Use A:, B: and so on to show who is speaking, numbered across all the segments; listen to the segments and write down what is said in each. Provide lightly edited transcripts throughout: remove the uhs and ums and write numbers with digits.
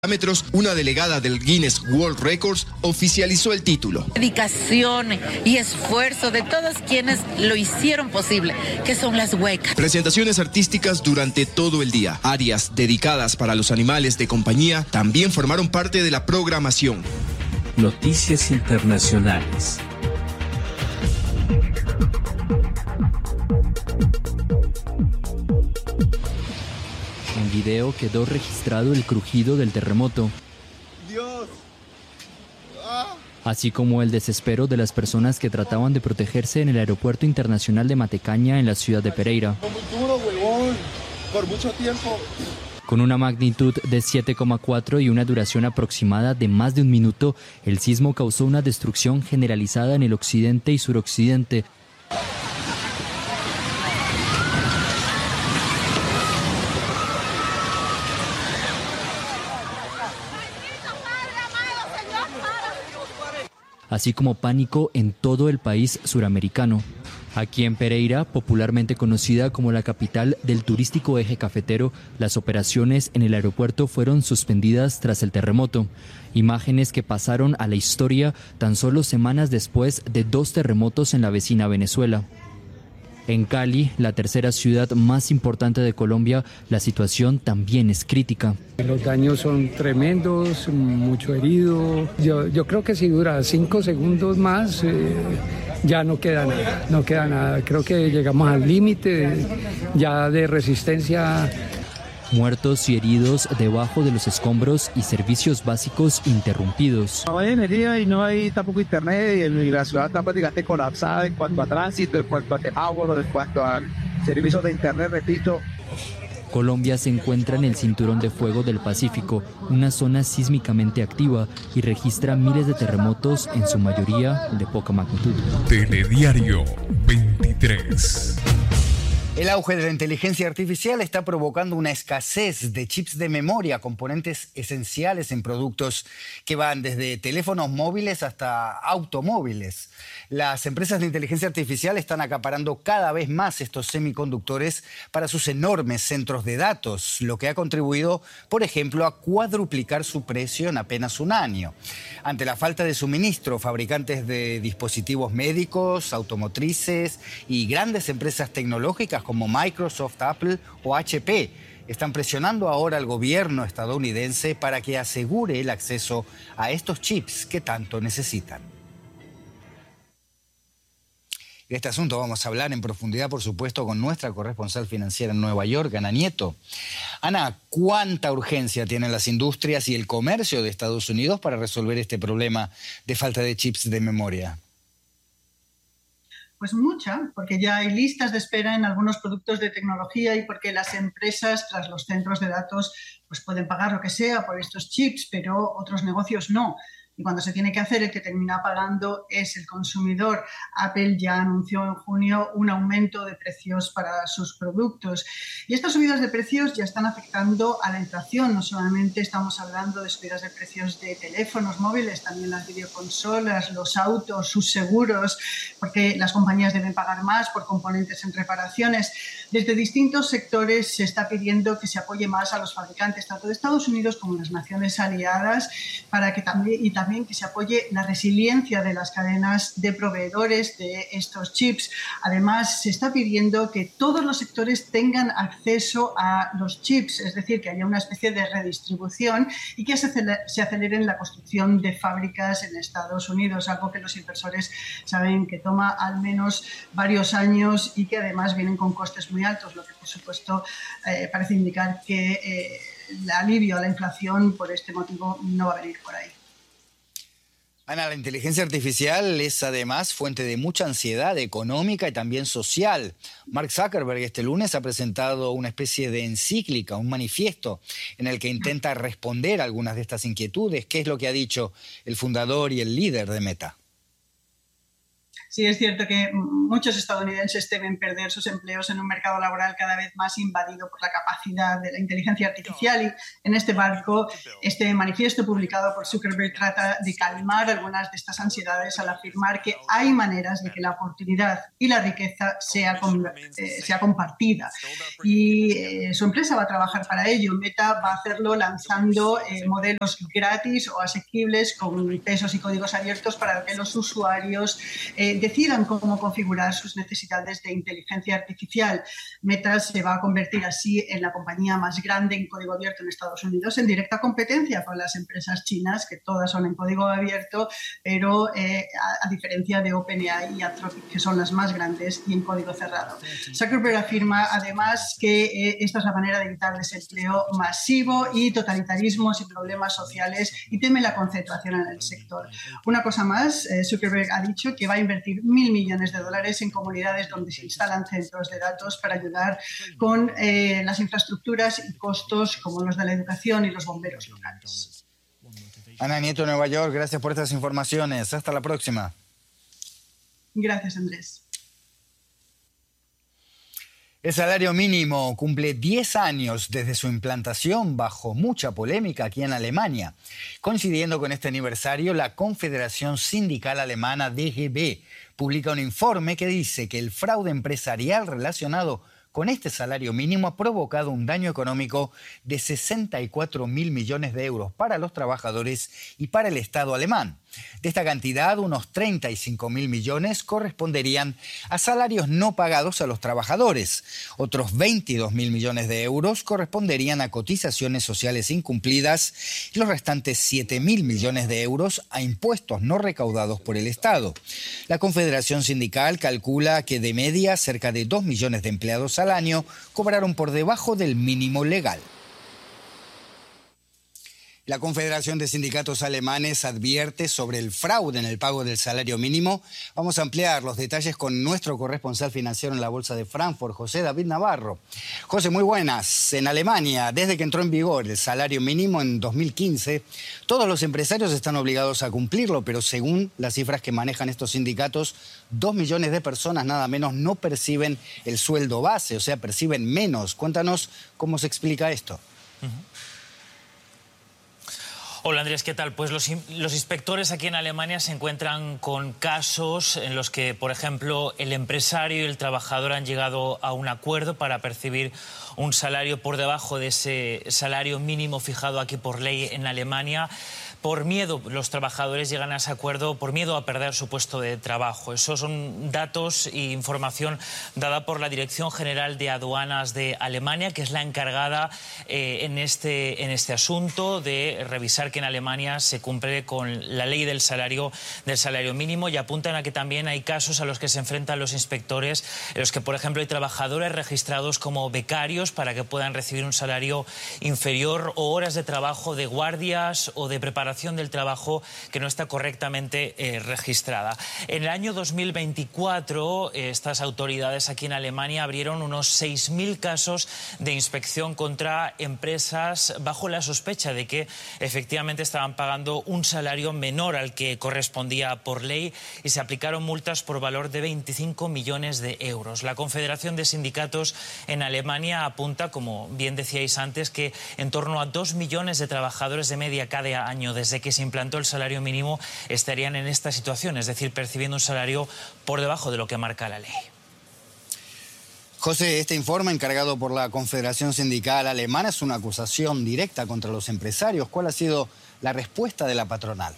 A: Una delegada del Guinness World Records oficializó el título.
B: Dedicación y esfuerzo de todos quienes lo hicieron posible, que son las huecas.
A: Presentaciones artísticas durante todo el día. Áreas dedicadas para los animales de compañía también formaron parte de la programación.
C: Noticias internacionales.
D: En video quedó registrado el crujido del terremoto, así como el desespero de las personas que trataban de protegerse en el aeropuerto internacional de Matecaña en la ciudad de Pereira.
E: Por mucho tiempo.
D: Con una magnitud de 7,4 y una duración aproximada de más de un minuto, el sismo causó una destrucción generalizada en el occidente y suroccidente. Así como pánico en todo el país suramericano. Aquí en Pereira, popularmente conocida como la capital del turístico eje cafetero, las operaciones en el aeropuerto fueron suspendidas tras el terremoto. Imágenes que pasaron a la historia tan solo semanas después de 2 terremotos en la vecina Venezuela. En Cali, la tercera ciudad más importante de Colombia, la situación también es crítica.
F: Los daños son tremendos, mucho herido. Yo creo que si dura 5 segundos más, ya no queda nada. Creo que llegamos al límite ya de resistencia.
D: Muertos y heridos debajo de los escombros y servicios básicos interrumpidos.
G: No hay energía y no hay tampoco internet y la ciudad está prácticamente colapsada en cuanto a tránsito, en cuanto a agua, en cuanto a servicios de internet, repito.
D: Colombia se encuentra en el cinturón de fuego del Pacífico, una zona sísmicamente activa y registra miles de terremotos, en su mayoría de poca magnitud.
H: Telediario 23.
I: El auge de la inteligencia artificial está provocando una escasez de chips de memoria, componentes esenciales en productos que van desde teléfonos móviles hasta automóviles. Las empresas de inteligencia artificial están acaparando cada vez más estos semiconductores para sus enormes centros de datos, lo que ha contribuido, por ejemplo, a cuadruplicar su precio en apenas un año. Ante la falta de suministro, fabricantes de dispositivos médicos, automotrices y grandes empresas tecnológicas como Microsoft, Apple o HP están presionando ahora al gobierno estadounidense para que asegure el acceso a estos chips que tanto necesitan. De este asunto vamos a hablar en profundidad, por supuesto, con nuestra corresponsal financiera en Nueva York, Ana Nieto. Ana, ¿cuánta urgencia tienen las industrias y el comercio de Estados Unidos para resolver este problema de falta de chips de memoria?
J: Pues mucha, porque ya hay listas de espera en algunos productos de tecnología y porque las empresas, tras los centros de datos, pues pueden pagar lo que sea por estos chips, pero otros negocios no. Y cuando se tiene que hacer, el que termina pagando es el consumidor. Apple ya anunció en junio un aumento de precios para sus productos. Y estas subidas de precios ya están afectando a la inflación. No solamente estamos hablando de subidas de precios de teléfonos móviles, también las videoconsolas, los autos, sus seguros, porque las compañías deben pagar más por componentes en reparaciones. Desde distintos sectores se está pidiendo que se apoye más a los fabricantes, tanto de Estados Unidos como de las naciones aliadas, para que también que se apoye la resiliencia de las cadenas de proveedores de estos chips. Además, se está pidiendo que todos los sectores tengan acceso a los chips, es decir, que haya una especie de redistribución y que se acelere la construcción de fábricas en Estados Unidos, algo que los inversores saben que toma al menos varios años y que además vienen con costes muy altos, lo que por supuesto parece indicar que el alivio a la inflación por este motivo no va a venir por ahí.
I: Ana, la inteligencia artificial es además fuente de mucha ansiedad económica y también social. Mark Zuckerberg este lunes ha presentado una especie de encíclica, un manifiesto en el que intenta responder a algunas de estas inquietudes. ¿Qué es lo que ha dicho el fundador y el líder de Meta?
J: Sí es cierto que muchos estadounidenses temen perder sus empleos en un mercado laboral cada vez más invadido por la capacidad de la inteligencia artificial, y en este marco, este manifiesto publicado por Zuckerberg trata de calmar algunas de estas ansiedades al afirmar que hay maneras de que la oportunidad y la riqueza sea compartida. Y su empresa va a trabajar para ello. Meta va a hacerlo lanzando modelos gratis o asequibles con pesos y códigos abiertos para que los usuarios decidan cómo configurar sus necesidades de inteligencia artificial. Meta se va a convertir así en la compañía más grande en código abierto en Estados Unidos, en directa competencia con las empresas chinas, que todas son en código abierto, pero a diferencia de OpenAI y Anthropic, que son las más grandes y en código cerrado. Zuckerberg afirma además que esta es la manera de evitar desempleo masivo y totalitarismos y problemas sociales, y teme la concentración en el sector. Una cosa más, Zuckerberg ha dicho que va a invertir $1.000 millones en comunidades donde se instalan centros de datos para ayudar con las infraestructuras y costos como los de la educación y los bomberos locales.
I: Ana Nieto, Nueva York, gracias por estas informaciones. Hasta la próxima.
J: Gracias, Andrés.
I: El salario mínimo cumple 10 años desde su implantación bajo mucha polémica aquí en Alemania. Coincidiendo con este aniversario, la Confederación Sindical Alemana DGB publica un informe que dice que el fraude empresarial relacionado con este salario mínimo ha provocado un daño económico de 64.000 millones de euros para los trabajadores y para el Estado alemán. De esta cantidad, unos 35.000 millones corresponderían a salarios no pagados a los trabajadores. Otros 22.000 millones de euros corresponderían a cotizaciones sociales incumplidas y los restantes 7.000 millones de euros a impuestos no recaudados por el Estado. La Confederación Sindical calcula que de media cerca de 2 millones de empleados al año cobraron por debajo del mínimo legal. La Confederación de Sindicatos Alemanes advierte sobre el fraude en el pago del salario mínimo. Vamos a ampliar los detalles con nuestro corresponsal financiero en la Bolsa de Frankfurt, José David Navarro. José, muy buenas. En Alemania, desde que entró en vigor el salario mínimo en 2015, todos los empresarios están obligados a cumplirlo, pero según las cifras que manejan estos sindicatos, 2 millones de personas nada menos no perciben el sueldo base, o sea, perciben menos. Cuéntanos cómo se explica esto.
K: Hola Andrés, ¿qué tal? Pues los inspectores aquí en Alemania se encuentran con casos en los que, por ejemplo, el empresario y el trabajador han llegado a un acuerdo para percibir un salario por debajo de ese salario mínimo fijado aquí por ley en Alemania. Por miedo, los trabajadores llegan a ese acuerdo por miedo a perder su puesto de trabajo. Esos son datos e información dada por la Dirección General de Aduanas de Alemania, que es la encargada en este asunto de revisar que en Alemania se cumple con la ley del salario mínimo, y apuntan a que también hay casos a los que se enfrentan los inspectores en los que, por ejemplo, hay trabajadores registrados como becarios para que puedan recibir un salario inferior, o horas de trabajo de guardias o de preparación del trabajo que no está correctamente registrada. En el año 2024, estas autoridades aquí en Alemania abrieron unos 6.000 casos de inspección contra empresas bajo la sospecha de que efectivamente estaban pagando un salario menor al que correspondía por ley, y se aplicaron multas por valor de 25 millones de euros. La Confederación de Sindicatos en Alemania apunta, como bien decíais antes, que en torno a 2 millones de trabajadores de media cada año desde que se implantó el salario mínimo estarían en esta situación, es decir, percibiendo un salario por debajo de lo que marca la ley.
I: José, este informe encargado por la Confederación Sindical Alemana es una acusación directa contra los empresarios. ¿Cuál ha sido la respuesta de la patronal?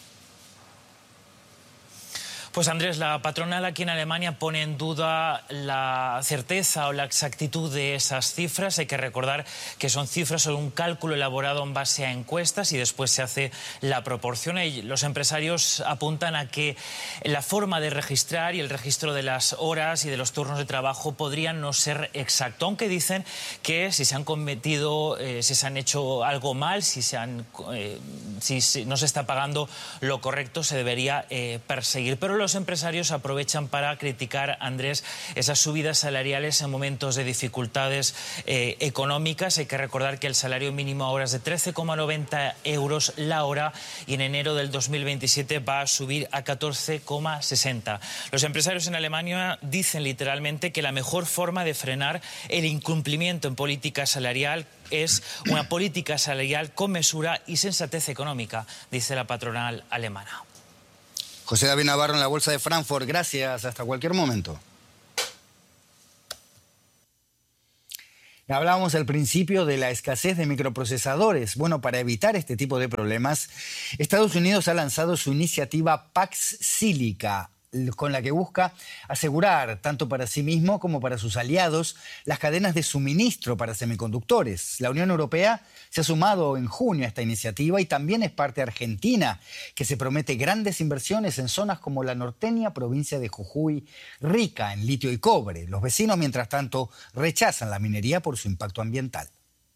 K: Pues Andrés, la patronal aquí en Alemania pone en duda la certeza o la exactitud de esas cifras. Hay que recordar que son cifras o un cálculo elaborado en base a encuestas y después se hace la proporción. Y los empresarios apuntan a que la forma de registrar y el registro de las horas y de los turnos de trabajo podrían no ser exacto, aunque dicen que si se han cometido, si se han hecho algo mal, si se han si no se está pagando lo correcto, se debería perseguir. Pero los empresarios aprovechan para criticar, Andrés, esas subidas salariales en momentos de dificultades económicas. Hay que recordar que el salario mínimo ahora es de 13,90 euros la hora y en enero del 2027 va a subir a 14,60. Los empresarios en Alemania dicen literalmente que la mejor forma de frenar el incumplimiento en política salarial es una política salarial con mesura y sensatez económica, dice la patronal alemana.
I: José David Navarro en la Bolsa de Frankfurt. Gracias, hasta cualquier momento. Hablábamos al principio de la escasez de microprocesadores. Bueno, para evitar este tipo de problemas, Estados Unidos ha lanzado su iniciativa Pax Silica, con la que busca asegurar, tanto para sí mismo como para sus aliados, las cadenas de suministro para semiconductores. La Unión Europea se ha sumado en junio a esta iniciativa y también es parte Argentina, que se promete grandes inversiones en zonas como la norteña provincia de Jujuy, rica en litio y cobre. Los vecinos, mientras tanto, rechazan la minería por su impacto ambiental.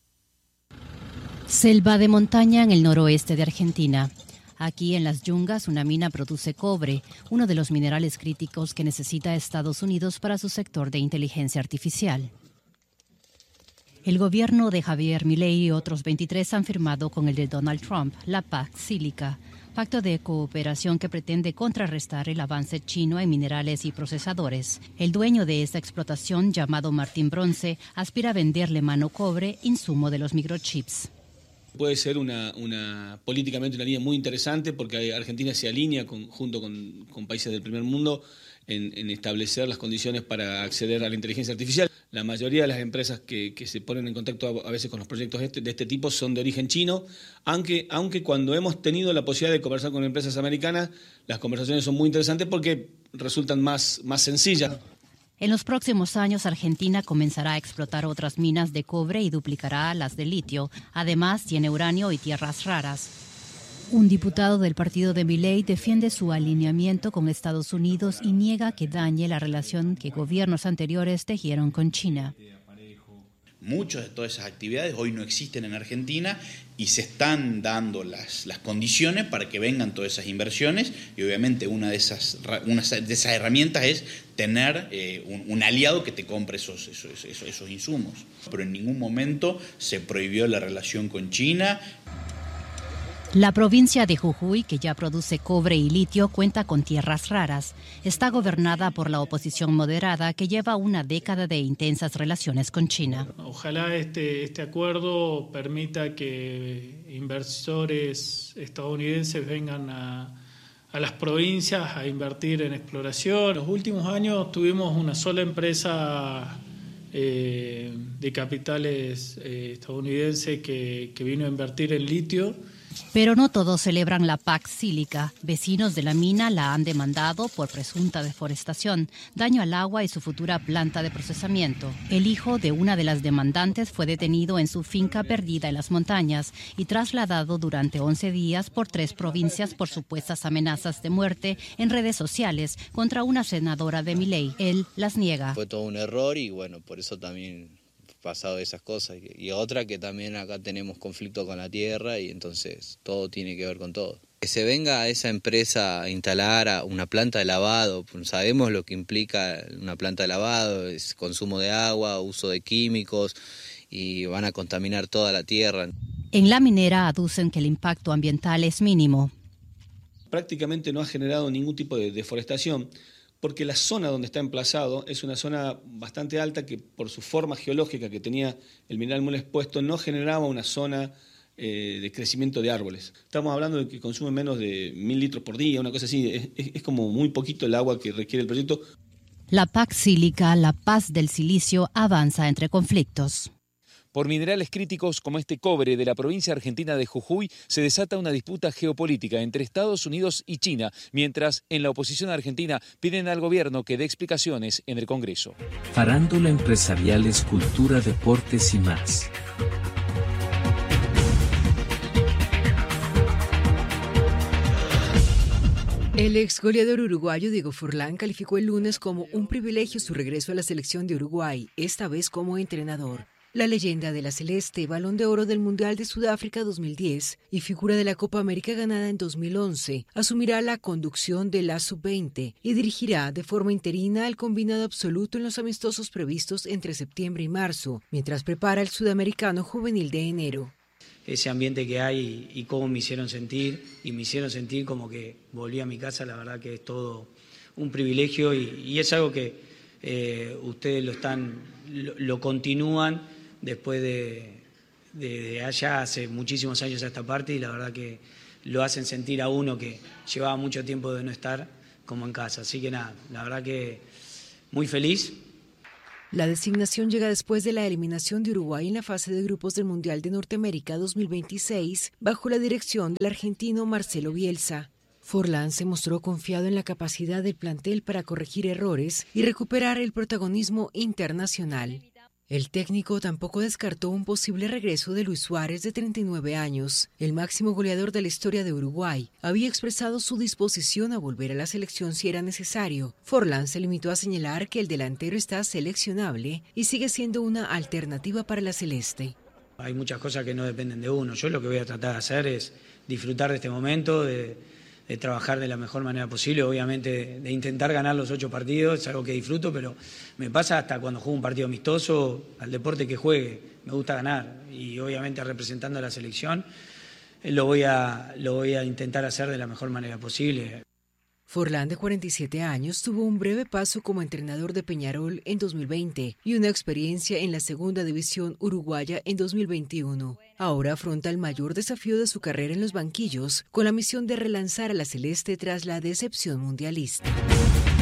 L: Selva de montaña en el noroeste de Argentina. Aquí en las yungas una mina produce cobre, uno de los minerales críticos que necesita Estados Unidos para su sector de inteligencia artificial. El gobierno de Javier Milei y otros 23 han firmado con el de Donald Trump la Pax Silica, pacto de cooperación que pretende contrarrestar el avance chino en minerales y procesadores. El dueño de esta explotación, llamado Martín Bronce, aspira a venderle mano cobre, insumo de los microchips.
M: Puede ser políticamente una línea muy interesante porque Argentina se alinea junto con países del primer mundo en establecer las condiciones para acceder a la inteligencia artificial. La mayoría de las empresas que se ponen en contacto a veces con los proyectos de este tipo son de origen chino, aunque cuando hemos tenido la posibilidad de conversar con empresas americanas, las conversaciones son muy interesantes porque resultan más sencillas.
L: En los próximos años, Argentina comenzará a explotar otras minas de cobre y duplicará las de litio. Además, tiene uranio y tierras raras. Un diputado del partido de Milei defiende su alineamiento con Estados Unidos y niega que dañe la relación que gobiernos anteriores tejieron con China.
N: Muchas de todas esas actividades hoy no existen en Argentina y se están dando las condiciones para que vengan todas esas inversiones y obviamente una de esas herramientas es tener un aliado que te compre esos insumos. Pero en ningún momento se prohibió la relación con China.
L: La provincia de Jujuy, que ya produce cobre y litio, cuenta con tierras raras. Está gobernada por la oposición moderada que lleva una década de intensas relaciones con China.
O: Ojalá este acuerdo permita que inversores estadounidenses vengan a las provincias a invertir en exploración. En los últimos años tuvimos una sola empresa de capitales estadounidense que vino a invertir en litio.
L: Pero no todos celebran la Pax Silica. Vecinos de la mina la han demandado por presunta deforestación, daño al agua y su futura planta de procesamiento. El hijo de una de las demandantes fue detenido en su finca perdida en las montañas y trasladado durante 11 días por 3 provincias por supuestas amenazas de muerte en redes sociales contra una senadora de Milei. Él las niega.
P: Fue todo un error y bueno, por eso también pasado esas cosas. Y otra que también acá tenemos conflicto con la tierra y entonces todo tiene que ver con todo. Que se venga a esa empresa a instalar una planta de lavado, sabemos lo que implica una planta de lavado, es consumo de agua, uso de químicos y van a contaminar toda la tierra.
L: En la minera aducen que el impacto ambiental es mínimo.
M: Prácticamente no ha generado ningún tipo de deforestación, porque la zona donde está emplazado es una zona bastante alta que por su forma geológica que tenía el mineral muy expuesto no generaba una zona de crecimiento de árboles. Estamos hablando de que consume menos de 1000 litros por día, una cosa así, es como muy poquito el agua que requiere el proyecto.
L: La Pax Silica, la paz del silicio, avanza entre conflictos.
Q: Por minerales críticos como este cobre de la provincia argentina de Jujuy se desata una disputa geopolítica entre Estados Unidos y China, mientras en la oposición argentina piden al gobierno que dé explicaciones en el Congreso.
C: Farándula empresariales, cultura, deportes y más.
R: El ex goleador uruguayo Diego Forlán calificó el lunes como un privilegio su regreso a la selección de Uruguay, esta vez como entrenador. La leyenda de la Celeste, Balón de Oro del Mundial de Sudáfrica 2010 y figura de la Copa América ganada en 2011, asumirá la conducción de la Sub-20 y dirigirá de forma interina el combinado absoluto en los amistosos previstos entre septiembre y marzo, mientras prepara el Sudamericano Juvenil de enero.
S: Ese ambiente que hay y cómo me hicieron sentir, y me hicieron sentir como que volví a mi casa, la verdad que es todo un privilegio y es algo que ustedes lo continúan después de allá hace muchísimos años a esta parte, y la verdad que lo hacen sentir a uno que llevaba mucho tiempo de no estar como en casa. Así que nada, la verdad que muy feliz.
R: La designación llega después de la eliminación de Uruguay en la fase de grupos del Mundial de Norteamérica 2026 bajo la dirección del argentino Marcelo Bielsa. Forlán se mostró confiado en la capacidad del plantel para corregir errores y recuperar el protagonismo internacional. El técnico tampoco descartó un posible regreso de Luis Suárez, de 39 años. El máximo goleador de la historia de Uruguay había expresado su disposición a volver a la selección si era necesario. Forlán se limitó a señalar que el delantero está seleccionable y sigue siendo una alternativa para la Celeste.
S: Hay muchas cosas que no dependen de uno. Yo lo que voy a tratar de hacer es disfrutar de este momento, de trabajar de la mejor manera posible, obviamente de intentar ganar los 8 partidos, es algo que disfruto, pero me pasa hasta cuando juego un partido amistoso, al deporte que juegue, me gusta ganar, y obviamente representando a la selección lo voy a intentar hacer de la mejor manera posible.
R: Forlán, de 47 años, tuvo un breve paso como entrenador de Peñarol en 2020 y una experiencia en la segunda división uruguaya en 2021. Ahora afronta el mayor desafío de su carrera en los banquillos, con la misión de relanzar a la Celeste tras la decepción mundialista.